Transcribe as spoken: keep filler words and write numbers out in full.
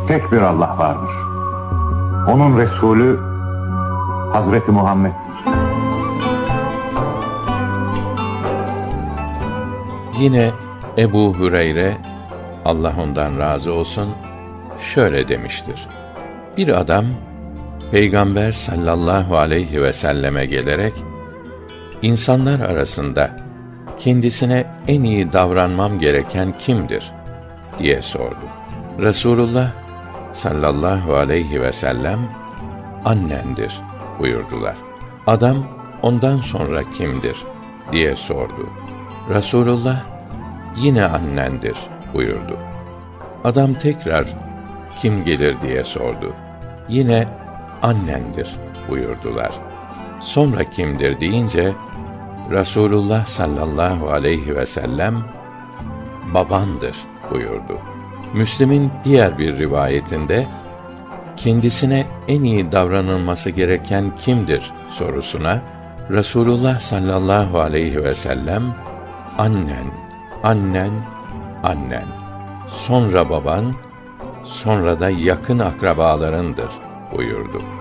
tek bir Allah vardır. Onun Resulü Hazreti Muhammed. Yine Ebu Hüreyre, Allah ondan razı olsun, şöyle demiştir: Bir adam, Peygamber sallallahu aleyhi ve selleme gelerek, insanlar arasında kendisine en iyi davranmam gereken kimdir diye sordu. Resulullah sallallahu aleyhi ve sellem, annendir buyurdular. Adam, ondan sonra kimdir diye sordu. Resulullah, yine annendir buyurdu. Adam tekrar kim gelir diye sordu. Yine annendir buyurdular. Sonra kimdir deyince Resulullah sallallahu aleyhi ve sellem babandır buyurdu. Müslim'in diğer bir rivayetinde kendisine en iyi davranılması gereken kimdir sorusuna Resulullah sallallahu aleyhi ve sellem annen, annen, annen, sonra baban, sonra da yakın akrabalarındır buyurdu.